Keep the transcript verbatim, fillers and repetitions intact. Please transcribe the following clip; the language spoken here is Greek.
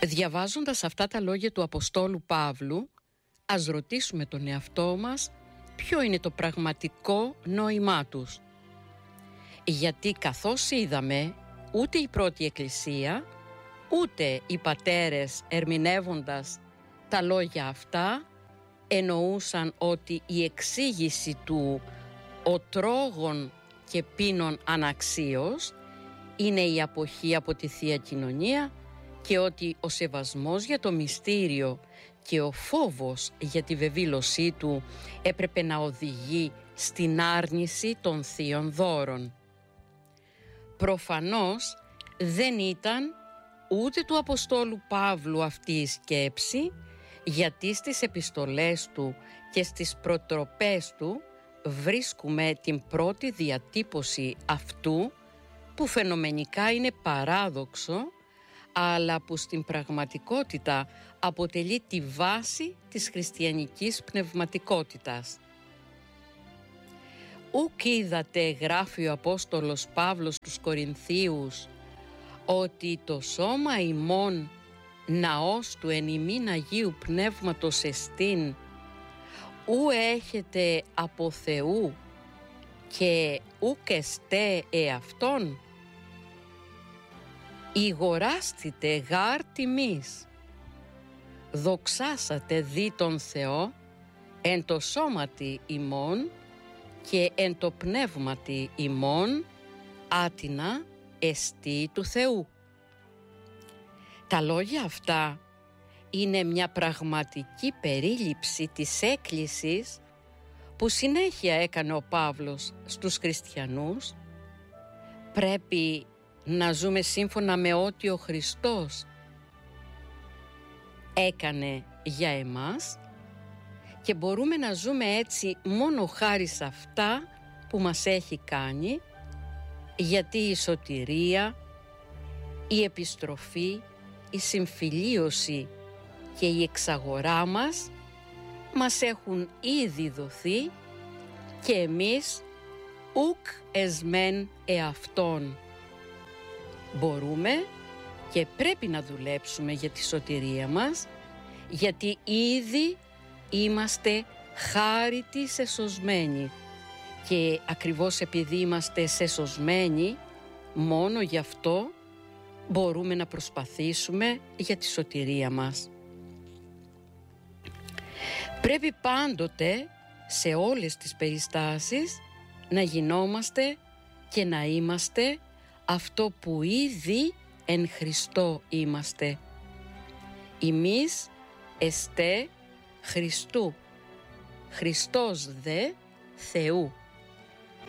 Διαβάζοντας αυτά τα λόγια του Αποστόλου Παύλου, ας ρωτήσουμε τον εαυτό μας ποιο είναι το πραγματικό νόημά τους. Γιατί καθώς είδαμε, ούτε η πρώτη εκκλησία, ούτε οι πατέρες ερμηνεύοντας τα λόγια αυτά εννοούσαν ότι η εξήγηση του «ο τρώγων και πίνων αναξίως» είναι η αποχή από τη Θεία Κοινωνία και ότι ο σεβασμός για το μυστήριο και ο φόβος για τη βεβήλωσή του έπρεπε να οδηγεί στην άρνηση των θείων δώρων. Προφανώς δεν ήταν ούτε του Αποστόλου Παύλου αυτή η σκέψη, γιατί στις επιστολές του και στις προτροπές του βρίσκουμε την πρώτη διατύπωση αυτού που φαινομενικά είναι παράδοξο, αλλά που στην πραγματικότητα αποτελεί τη βάση της χριστιανικής πνευματικότητας. «Ουκ είδατε», γράφει ο Απόστολος Παύλος στους Κορινθίους, «ότι το σώμα ημών ναός του εν ημίν Αγίου Πνεύματος εστίν, ου έχετε από Θεού και ουκ εστέ εαυτόν, ηγοράστητε γάρ τιμής, δοξάσατε δι τον Θεό εν το σώματι ημών και εν το πνεύματι ημών άτινα εστί του Θεού». Τα λόγια αυτά είναι μια πραγματική περίληψη της έκκλησης που συνέχεια έκανε ο Παύλος στους χριστιανούς. Πρέπει να ζούμε σύμφωνα με ό,τι ο Χριστός έκανε για εμάς και μπορούμε να ζούμε έτσι μόνο χάρη σε αυτά που μας έχει κάνει, γιατί η σωτηρία, η επιστροφή, η συμφιλίωση και η εξαγορά μας μας έχουν ήδη δοθεί και εμείς ουκ εσμέν εαυτόν. Μπορούμε και πρέπει να δουλέψουμε για τη σωτηρία μας, γιατί ήδη είμαστε χάριτοι σεσωσμένοι και ακριβώς επειδή είμαστε σεσωσμένοι, μόνο γι' αυτό μπορούμε να προσπαθήσουμε για τη σωτηρία μας. Πρέπει πάντοτε σε όλες τις περιστάσεις να γινόμαστε και να είμαστε αυτό που ήδη εν Χριστώ είμαστε. Ημείς εστέ Χριστού, Χριστός δε Θεού.